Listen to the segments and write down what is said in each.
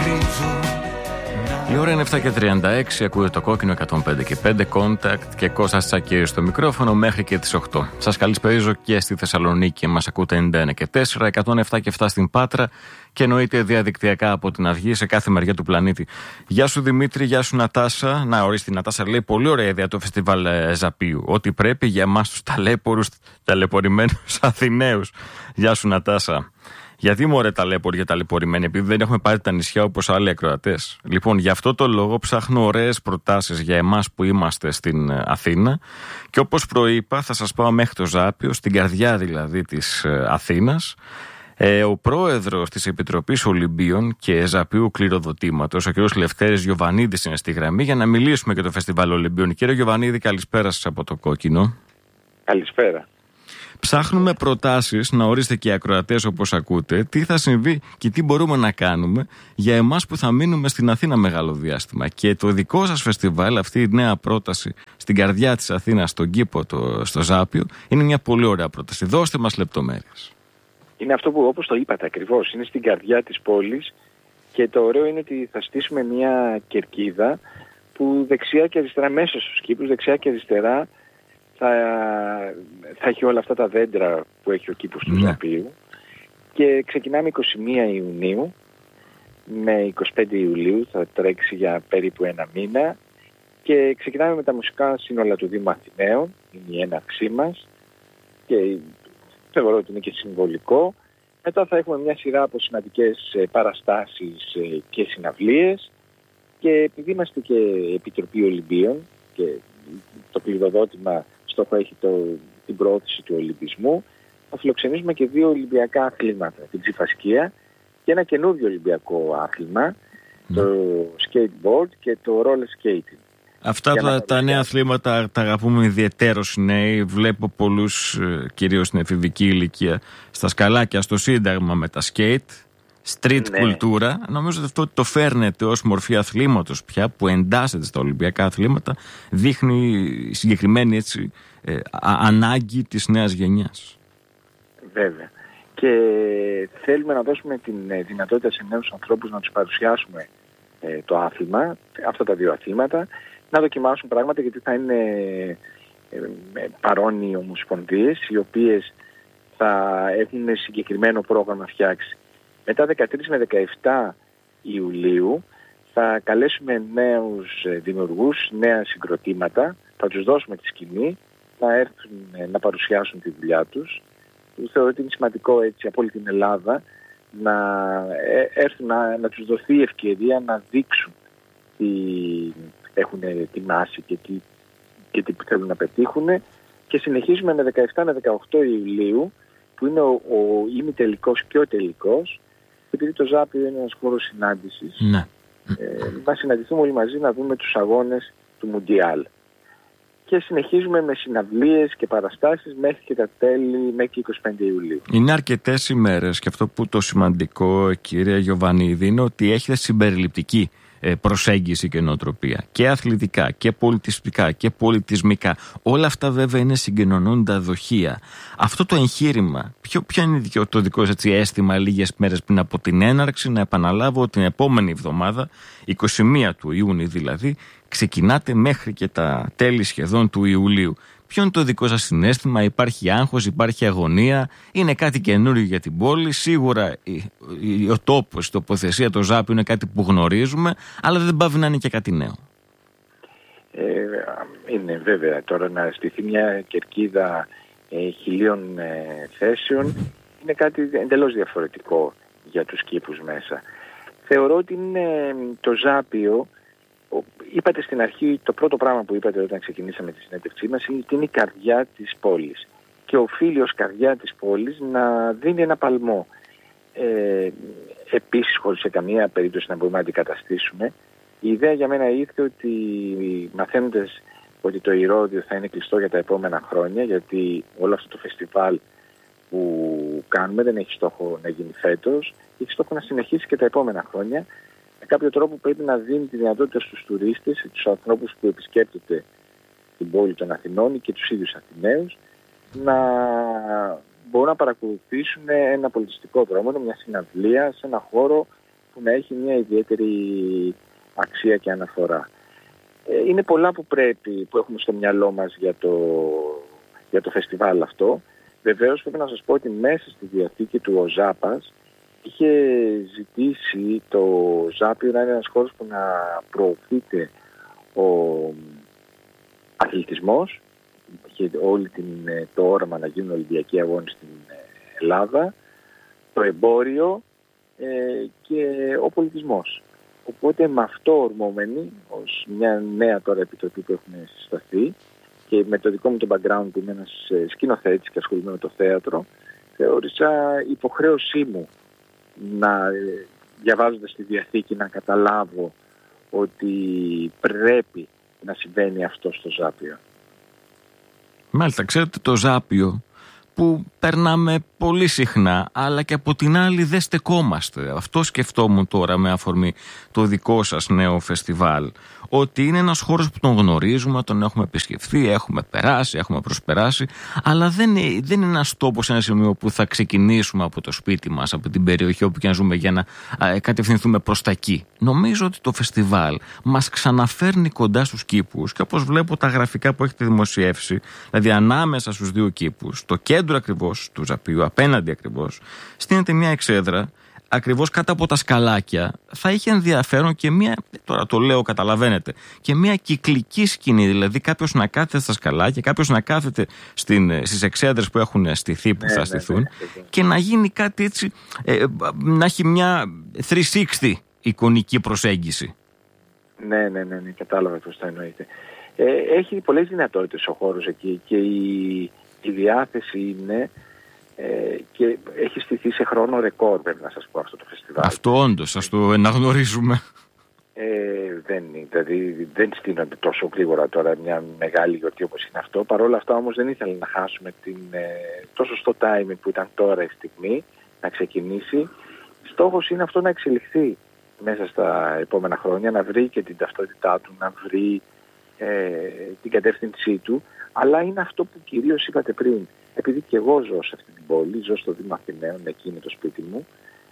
Η ώρα είναι 7:36, ακούτε το Κόκκινο 105.5 Contact και Κώστας Τσακίρης στο μικρόφωνο μέχρι και τις 8. Σας καλησπέριζω και στη Θεσσαλονίκη, μας ακούτε 91,4, 107,7 στην Πάτρα και εννοείται διαδικτυακά από την Αυγή σε κάθε μεριά του πλανήτη. Γεια σου Δημήτρη, γεια σου Νατάσα. Να ορίστε, η Νατάσα λέει: πολύ ωραία ιδέα το φεστιβάλ Ζαπίου. Ό,τι πρέπει για εμάς τους ταλαιπωρημένους Αθηναίους. Γεια σου Νατάσα. Γιατί μωρέ ταλαιπωρημένοι, επειδή δεν έχουμε πάρει τα νησιά όπως άλλοι ακροατές. Λοιπόν, γι' αυτό το λόγο ψάχνω ωραίες προτάσεις για εμάς που είμαστε στην Αθήνα και όπως προείπα θα σας πάω μέχρι το Ζάπιο, στην καρδιά δηλαδή της Αθήνας. Ο πρόεδρος της Επιτροπής Ολυμπίων και Ζαπίου Κληροδοτήματος, ο κ. Λευτέρης Γιοβανίδης, είναι στη γραμμή για να μιλήσουμε για το Φεστιβάλ Ολυμπίων. Κύριε Γιοβανίδη, καλησπέρα σας από το Κόκκινο. Καλησπέρα. Ψάχνουμε προτάσεις, να ορίστε και οι ακροατές όπως ακούτε, τι θα συμβεί και τι μπορούμε να κάνουμε για εμάς που θα μείνουμε στην Αθήνα μεγάλο διάστημα. Και το δικό σας φεστιβάλ, αυτή η νέα πρόταση στην καρδιά της Αθήνας, στον κήπο, στο Ζάπιο, είναι μια πολύ ωραία πρόταση. Δώστε μας λεπτομέρειες. Είναι αυτό που, όπως το είπατε ακριβώς, είναι στην καρδιά της πόλης και το ωραίο είναι ότι θα στήσουμε μια κερκίδα που δεξιά και αριστερά, μέσα στους κήπους, δεξιά και αριστερά, θα έχει όλα αυτά τα δέντρα που έχει ο κήπος του Ζαπίου και ξεκινάμε 21 Ιουνίου με 25 Ιουλίου, θα τρέξει για περίπου ένα μήνα και ξεκινάμε με τα μουσικά σύνολα του Δήμου Αθηναίων, είναι η έναρξή μας και θεωρώ ότι είναι και συμβολικό. Μετά θα έχουμε μια σειρά από σημαντικές παραστάσεις και συναυλίες και επειδή είμαστε και Επιτροπή Ολυμπίων και το κληροδότημα στόχο έχει την προώθηση του Ολυμπισμού, θα φιλοξενήσουμε και 2 Ολυμπιακά αθλήματα, την ψηφασκία και ένα καινούργιο Ολυμπιακό άθλημα, το skateboard και το roller skating. Αυτά τα νέα αθλήματα τα αγαπούμε ιδιαιτέρως οι νέοι. Βλέπω πολλούς, κυρίως στην εφηβική ηλικία, στα σκαλάκια, στο Σύνταγμα με τα skate. Street κουλτούρα, νομίζω ότι αυτό το φέρνετε ως μορφή αθλήματος πια που εντάσσεται στα Ολυμπιακά αθλήματα, δείχνει συγκεκριμένη έτσι, ανάγκη της νέας γενιάς. Βέβαια. Και θέλουμε να δώσουμε την δυνατότητα σε νέους ανθρώπους να τους παρουσιάσουμε το άθλημα, αυτά τα 2 αθλήματα, να δοκιμάσουν πράγματα γιατί θα είναι παρόν οι ομοσπονδίες οι οποίες θα έχουν συγκεκριμένο πρόγραμμα φτιάξει. Μετά 13 με 17 Ιουλίου θα καλέσουμε νέους δημιουργούς, νέα συγκροτήματα, θα τους δώσουμε τη σκηνή, να έρθουν να παρουσιάσουν τη δουλειά τους. Θεωρώ ότι είναι σημαντικό έτσι από όλη την Ελλάδα να έρθουν να τους δοθεί η ευκαιρία να δείξουν τι έχουν ετοιμάσει και τι θέλουν να πετύχουν και συνεχίζουμε με 17 με 18 Ιουλίου που είναι ο ημιτελικός και ο τελικός, επειδή το Ζάπιο είναι ένας χώρος συνάντησης, να συναντηθούμε όλοι μαζί να δούμε τους αγώνες του Μουντιάλ. Και συνεχίζουμε με συναυλίες και παραστάσεις μέχρι και τα τέλη, μέχρι και 25 Ιουλίου. Είναι αρκετές ημέρες και αυτό που το σημαντικό, κύριε Γιοβανίδη, είναι ότι έχετε συμπεριληπτική προσέγγιση και νοοτροπία και αθλητικά και πολιτιστικά και πολιτισμικά. Όλα αυτά βέβαια είναι συγκοινωνούντα δοχεία. Αυτό το εγχείρημα, ποιο είναι το δικό σας αίσθημα λίγες μέρες πριν από την έναρξη? Να επαναλάβω την επόμενη εβδομάδα, 21 του Ιούνιου δηλαδή, ξεκινάτε μέχρι και τα τέλη σχεδόν του Ιουλίου. Ποιο είναι το δικό σας συναίσθημα? Υπάρχει άγχος, υπάρχει αγωνία? Είναι κάτι καινούριο για την πόλη? Σίγουρα ο τόπος, η τοποθεσία, το Ζάπιο είναι κάτι που γνωρίζουμε, αλλά δεν πάβει να είναι και κάτι νέο. Είναι βέβαια τώρα να στηθεί μια κερκίδα 1000 θέσεων είναι κάτι εντελώς διαφορετικό για τους κήπους μέσα. Θεωρώ ότι είναι το Ζάπιο. Είπατε στην αρχή, το πρώτο πράγμα που είπατε όταν ξεκινήσαμε τη συνέντευξή μας είναι ότι είναι η καρδιά της πόλης και οφείλει ως καρδιά της πόλης να δίνει ένα παλμό. Επίσης, χωρίς σε καμία περίπτωση να μπορούμε να αντικαταστήσουμε, η ιδέα για μένα ήρθε ότι μαθαίνοντας ότι το Ηρώδειο θα είναι κλειστό για τα επόμενα χρόνια, γιατί όλο αυτό το φεστιβάλ που κάνουμε δεν έχει στόχο να γίνει φέτος, έχει στόχο να συνεχίσει και τα επόμενα χρόνια. Με κάποιο τρόπο πρέπει να δίνει τη δυνατότητα στους τουρίστες, στους ανθρώπους που επισκέπτονται την πόλη των Αθηνών και τους ίδιους Αθηναίους, να μπορούν να παρακολουθήσουν ένα πολιτιστικό δρόμο, μια συναυλία σε ένα χώρο που να έχει μια ιδιαίτερη αξία και αναφορά. Είναι πολλά που έχουμε στο μυαλό μας για το φεστιβάλ αυτό. Βεβαίως πρέπει να σας πω ότι μέσα στη διαθήκη του ο Ζάπας είχε ζητήσει το Ζάπιο να είναι ένας χώρος που να προωθείται ο αθλητισμός. Είχε όλη το όραμα να γίνουν Ολυμπιακοί αγώνες στην Ελλάδα, το εμπόριο και ο πολιτισμός. Οπότε με αυτό ορμόμενοι, ως μια νέα τώρα επιτροπή που έχουμε συσταθεί και με το δικό μου το background που είμαι ένας σκηνοθέτης και ασχολούμαι με το θέατρο, θεώρησα υποχρέωσή μου να, διαβάζοντας τη Διαθήκη, να καταλάβω ότι πρέπει να συμβαίνει αυτό στο Ζάπιο. Μάλιστα, ξέρετε, το Ζάπιο που περνάμε πολύ συχνά, αλλά και από την άλλη δεν στεκόμαστε. Αυτό σκεφτόμουν τώρα με αφορμή το δικό σας νέο φεστιβάλ, ότι είναι ένας χώρος που τον γνωρίζουμε, τον έχουμε επισκεφθεί, έχουμε περάσει, έχουμε προσπεράσει, αλλά δεν είναι ένας τόπος, ένα σημείο που θα ξεκινήσουμε από το σπίτι μας, από την περιοχή όπου και να ζούμε, για να κατευθυνθούμε προς τα εκεί. Νομίζω ότι το φεστιβάλ μας ξαναφέρνει κοντά στους κήπους και όπως βλέπω τα γραφικά που έχετε δημοσιεύσει, δηλαδή ανάμεσα στους δύο κήπους, το κέντρο ακριβώς του Ζαπίου, απέναντι ακριβώς, στείνεται μια εξέδρα, ακριβώς κάτω από τα σκαλάκια. Θα είχε ενδιαφέρον και μια, τώρα το λέω καταλαβαίνετε, και μια κυκλική σκηνή, δηλαδή κάποιος να κάθεται στα σκαλάκια, κάποιος να κάθεται στις εξέδρες που έχουν στηθεί, που θα στηθούν, και να γίνει κάτι έτσι, να έχει μια 360 εικονική προσέγγιση. Ναι, κατάλαβα πώς το εννοείτε. Έχει πολλές δυνατότητες ο χώρος εκεί και η διάθεση είναι και έχει στηθεί σε χρόνο ρεκόρ, πρέπει να σας πω, αυτό το φεστιβάλ. Αυτό όντως, ας το εναγνωρίζουμε. Δηλαδή δεν στείνονται τόσο γρήγορα τώρα μια μεγάλη γιορτή όπως είναι αυτό. Παρ' όλα αυτά όμως δεν ήθελα να χάσουμε το σωστό timing που ήταν τώρα η στιγμή να ξεκινήσει. Στόχος είναι αυτό να εξελιχθεί μέσα στα επόμενα χρόνια, να βρει και την ταυτότητά του, να βρει την κατεύθυνσή του, αλλά είναι αυτό που κυρίως είπατε πριν. Επειδή και εγώ ζω σε αυτή την πόλη, ζω στο Δήμο Αθηναίων, εκεί είναι το σπίτι μου,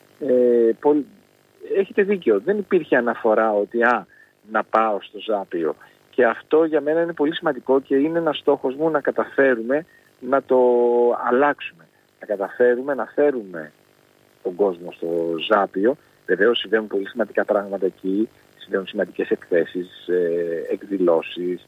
έχετε δίκιο, δεν υπήρχε αναφορά ότι να πάω στο Ζάπιο. Και αυτό για μένα είναι πολύ σημαντικό και είναι ένας στόχος μου να καταφέρουμε να το αλλάξουμε. Να καταφέρουμε να φέρουμε τον κόσμο στο Ζάπιο. Βεβαίως συμβαίνουν πολύ σημαντικά πράγματα εκεί, συμβαίνουν σημαντικές εκθέσεις, εκδηλώσεις,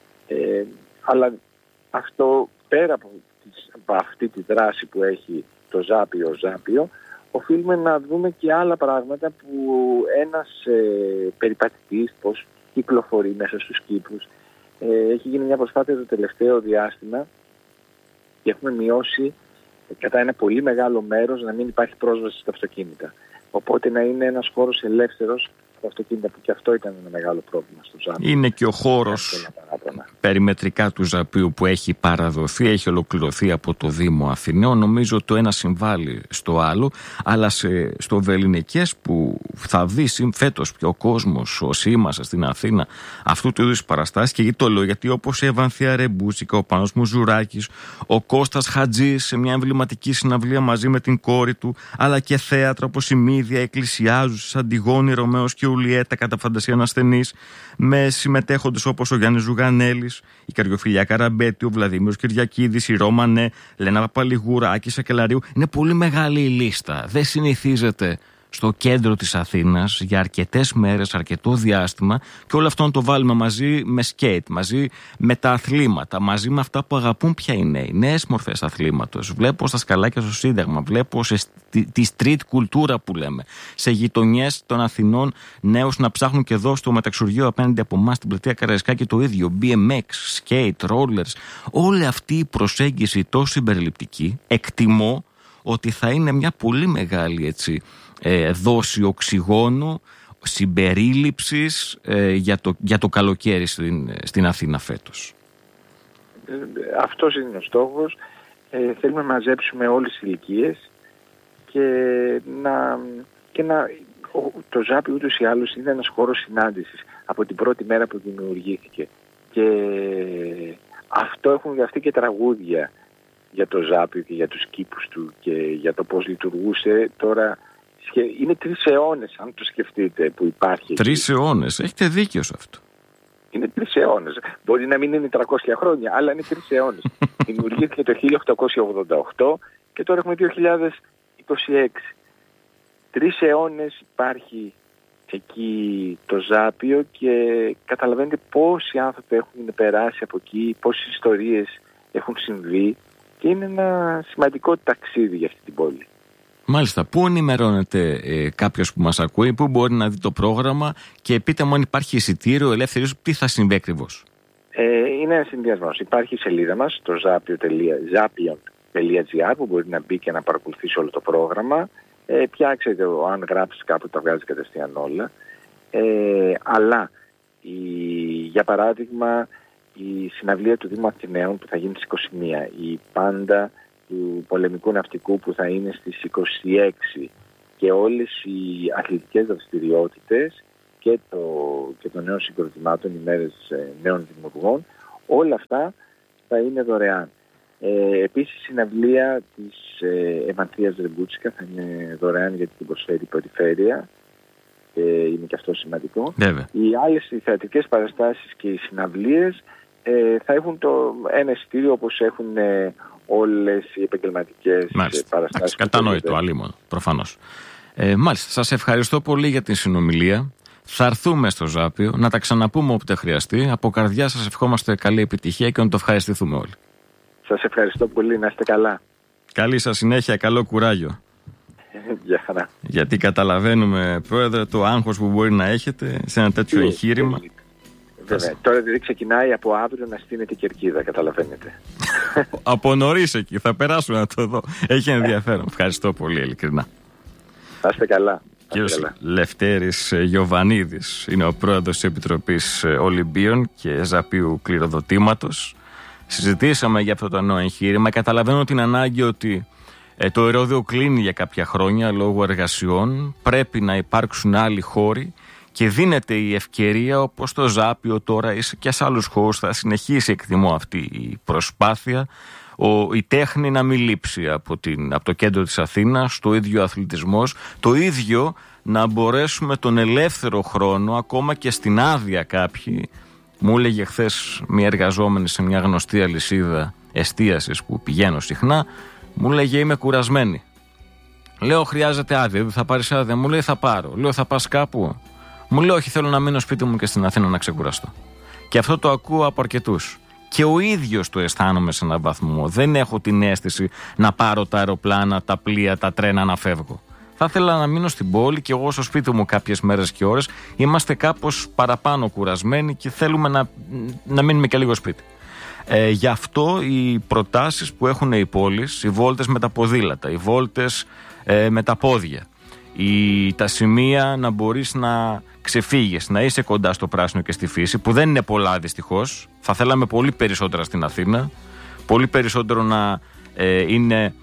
αλλά αυτό πέρα από αυτή τη δράση που έχει το Ζάπιο, οφείλουμε να δούμε και άλλα πράγματα που ένας περιπατητής πώς κυκλοφορεί μέσα στους κήπους. Έχει γίνει μια προσπάθεια το τελευταίο διάστημα και έχουμε μειώσει κατά ένα πολύ μεγάλο μέρος να μην υπάρχει πρόσβαση στα αυτοκίνητα. Οπότε να είναι ένας χώρος ελεύθερος από αυτοκίνητα, που και αυτό ήταν ένα μεγάλο πρόβλημα στο Ζάπιο. Είναι και ο χώρος περιμετρικά του Ζαπίου που έχει παραδοθεί, έχει ολοκληρωθεί από το Δήμο Αθηναίων. Νομίζω το ένα συμβάλλει στο άλλο, αλλά στο Βελληνικές που θα δει φέτος πιο ο κόσμος, όσοι είμαστε στην Αθήνα, αυτού του είδους παραστάσεις. Και γιατί το λέω, γιατί όπως η Ευανθία Ρεμπούτσικα, ο Πάνος Μουζουράκης, ο Κώστας Χατζής σε μια εμβληματική συναυλία μαζί με την κόρη του, αλλά και θέατρα όπως η Μύδια, Εκκλησιάζουσες, Αντιγόνη, Ρωμαίος και Ουλιέτα κατά φαντασία ασθενής, με συμμετέχοντες όπως ο Γιάννης Ζουγανέλης, η Καριοφιλιά Καραμπέτη, ο Βλαδίμηρος Κυριακίδης, η Ρώμανε, Λένα Παπαλιγούρα, Άκη Σακελαρίου. Είναι πολύ μεγάλη η λίστα. Δεν συνηθίζεται στο κέντρο της Αθήνας για αρκετές μέρες, αρκετό διάστημα, και όλο αυτό να το βάλουμε μαζί με σκέιτ, μαζί με τα αθλήματα, μαζί με αυτά που αγαπούν πια οι νέοι, νέες μορφές αθλήματος. Βλέπω στα σκαλάκια στο Σύνταγμα, βλέπω τη street κουλτούρα που λέμε, σε γειτονιές των Αθηνών νέους να ψάχνουν και εδώ στο μεταξουργείο απέναντι από εμάς στην πλατεία Καραϊσκάκη το ίδιο, BMX, skate, rollers. Όλη αυτή η προσέγγιση τόσο συμπεριληπτική, εκτιμώ ότι θα είναι μια πολύ μεγάλη δόση οξυγόνου, συμπερίληψης για το καλοκαίρι στην Αθήνα φέτος. Αυτός είναι ο στόχος. Θέλουμε να μαζέψουμε όλες τις ηλικίες και το Ζάπιο ούτως ή άλλως είναι ένας χώρος συνάντησης από την πρώτη μέρα που δημιουργήθηκε. Και αυτό έχουν γραφτεί και τραγούδια για το Ζάπιο και για τους κήπους του και για το πώς λειτουργούσε. Τώρα Είναι 3 αιώνες, αν το σκεφτείτε, που υπάρχει. 3 αιώνες, έχετε δίκιο σε αυτό. Είναι 3 αιώνες. Μπορεί να μην είναι 300 χρόνια, αλλά είναι 3 αιώνες. Δημιουργήθηκε το 1888 και τώρα έχουμε 2026. 3 αιώνες υπάρχει εκεί το Ζάπιο και καταλαβαίνετε πόσοι άνθρωποι έχουν περάσει από εκεί, πόσες ιστορίες έχουν συμβεί και είναι ένα σημαντικό ταξίδι για αυτή την πόλη. Μάλιστα. Πού ενημερώνεται κάποιος που μας ακούει, πού μπορεί να δει το πρόγραμμα και πείτε μου αν υπάρχει εισιτήριο ελεύθερης, τι θα συμβεί ακριβώς? Είναι ένα συνδυασμός. Υπάρχει η σελίδα μας, το zapion.gr, που μπορεί να μπει και να παρακολουθήσει όλο το πρόγραμμα. Πιάξετε, αν γράψεις κάπου τα βγάζει κατευθείαν όλα. Αλλά, για παράδειγμα, η συναυλία του Δήμου Αθηναίων που θα γίνει στις 21, η πάντα του πολεμικού ναυτικού που θα είναι στις 26 και όλες οι αθλητικές δραστηριότητες και το νέο συγκροτημάτων, οι μέρες νέων δημιουργών, όλα αυτά θα είναι δωρεάν. Επίσης η συναυλία της Εμανθίας Ρεμπούτσικα θα είναι δωρεάν γιατί την προσφέρει η περιφέρεια και είναι και αυτό σημαντικό. Βέβαια. Οι άλλες θεατρικές παραστάσεις και οι συναυλίες θα έχουν ένα εισιτήριο όπως έχουν όλες οι επαγγελματικές παραστάσεις. Κατανόητο, αλίμονο, προφανώς. Μάλιστα, σας ευχαριστώ πολύ για την συνομιλία. Θα έρθουμε στο Ζάπιο, να τα ξαναπούμε όποτε χρειαστεί. Από καρδιά σας ευχόμαστε καλή επιτυχία και να το ευχαριστηθούμε όλοι. Σας ευχαριστώ πολύ, να είστε καλά. Καλή σας συνέχεια, καλό κουράγιο. Γεια χαρά. Γιατί καταλαβαίνουμε, Πρόεδρε, το άγχος που μπορεί να έχετε σε ένα τέτοιο εγχείρημα. Βέβαια. Τώρα δηλαδή ξεκινάει από αύριο να στείνεται η κερκίδα, καταλαβαίνετε. Από νωρίς εκεί, θα περάσουμε να το δω. Έχει ενδιαφέρον. Ευχαριστώ πολύ, ειλικρινά. Να είστε καλά. Κύριος Λευτέρης Γιοβανίδης είναι ο πρόεδρος της Επιτροπής Ολυμπίων και Ζαπίου Κληροδοτήματος. Συζητήσαμε για αυτό το νέο εγχείρημα. Καταλαβαίνω την ανάγκη ότι το αερόδιο κλείνει για κάποια χρόνια λόγω εργασιών. Πρέπει να υπάρξουν άλλοι χώροι και δίνεται η ευκαιρία, όπως το Ζάπιο τώρα και σε άλλους χώρους θα συνεχίσει, εκτιμώ, αυτή η προσπάθεια, η τέχνη να μην λείψει από το κέντρο της Αθήνας, το ίδιο αθλητισμός, το ίδιο να μπορέσουμε τον ελεύθερο χρόνο, ακόμα και στην άδεια κάποιοι. Μου έλεγε χθες μια εργαζόμενη σε μια γνωστή αλυσίδα εστίασης που πηγαίνω συχνά, μου λέγε είμαι κουρασμένη. Λέω χρειάζεται άδεια, δεν θα πάρεις άδεια? Μου λέει θα πάρω. Λέω θα πας κάπου? Μου λέει όχι, θέλω να μείνω σπίτι μου και στην Αθήνα να ξεκουραστώ. Και αυτό το ακούω από αρκετούς. Και ο ίδιος το αισθάνομαι σε έναν βαθμό. Δεν έχω την αίσθηση να πάρω τα αεροπλάνα, τα πλοία, τα τρένα να φεύγω. Θα ήθελα να μείνω στην πόλη και εγώ στο σπίτι μου κάποιες μέρες και ώρες. Είμαστε κάπως παραπάνω κουρασμένοι και θέλουμε να μείνουμε και λίγο σπίτι. Γι' αυτό οι προτάσεις που έχουν οι πόλεις, οι βόλτες με τα ποδήλατα, οι βόλτες με τα πόδια, τα σημεία να μπορείς να ξεφύγεις, να είσαι κοντά στο πράσινο και στη φύση, που δεν είναι πολλά δυστυχώς. Θα θέλαμε πολύ περισσότερα στην Αθήνα, πολύ περισσότερο να είναι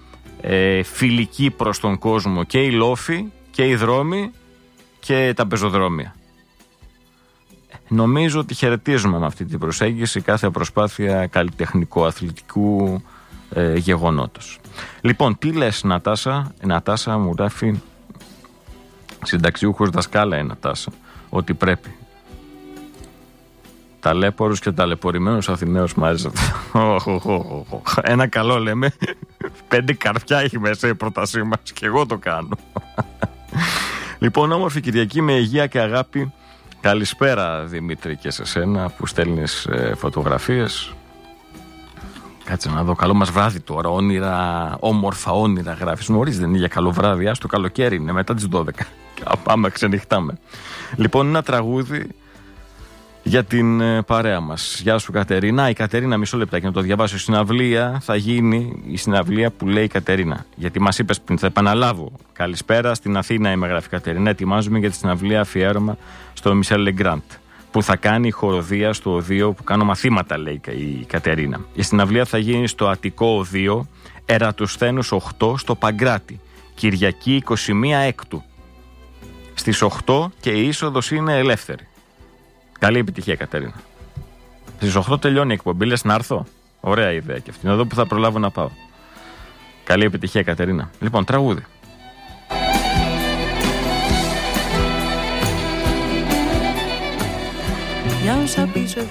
φιλική προς τον κόσμο και οι λόφοι και οι δρόμοι και τα πεζοδρόμια. Νομίζω ότι χαιρετίζουμε με αυτή την προσέγγιση κάθε προσπάθεια καλλιτεχνικό-αθλητικού γεγονότος. Λοιπόν, τι λες Νατάσα? Νατάσα μου γράφει, συνταξιούχος δασκάλα η Νατάσα, ότι πρέπει. Ταλέπορους και ταλαιπωρημένους Αθηναίους μάζεψε. Ένα καλό λέμε. 5 καρφιά έχει μέσα η πρότασή μας και εγώ το κάνω. Λοιπόν, όμορφη Κυριακή με υγεία και αγάπη. Καλησπέρα Δημήτρη και σε σένα που στέλνεις φωτογραφίες. Κάτσε να δω, καλό μας βράδυ τώρα, όνειρα, όμορφα όνειρα γράφεις. Νωρίς δεν είναι για καλό βράδυ, το καλοκαίρι είναι μετά τις 12. Πάμε, ξενυχτάμε. Λοιπόν, ένα τραγούδι για την παρέα μας. Γεια σου Κατερίνα. Η Κατερίνα, μισό λεπτάκι να το διαβάσω. Η συναυλία θα γίνει η συναυλία που λέει η Κατερίνα. Γιατί μας είπες πριν, θα επαναλάβω. Καλησπέρα, στην Αθήνα είμαι, γράφει η Κατερίνα. Ετοιμάζουμε για τη συναυλία αφιέρωμα στο Μισελ Λεγκράντ, που θα κάνει χοροδία στο οδείο που κάνω μαθήματα, λέει η Κατερίνα. Η συναυλία θα γίνει στο Αττικό Οδείο, Ερατοσθένους 8, στο Παγκράτη, Κυριακή 21 Έκτου. Στις 8 και η είσοδος είναι ελεύθερη. Καλή επιτυχία, Κατερίνα. Στις 8 τελειώνει η εκπομπή, λες να έρθω? Ωραία ιδέα και αυτή. Να δω που θα προλάβω να πάω. Καλή επιτυχία, Κατερίνα. Λοιπόν, τραγούδι. Viens, on s'appuie, je